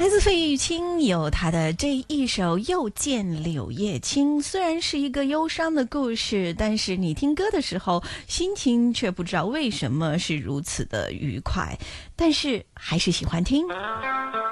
来自费玉清有他的这一首《又见柳叶青》，虽然是一个忧伤的故事，但是你听歌的时候心情却不知道为什么是如此的愉快，但是还是喜欢听。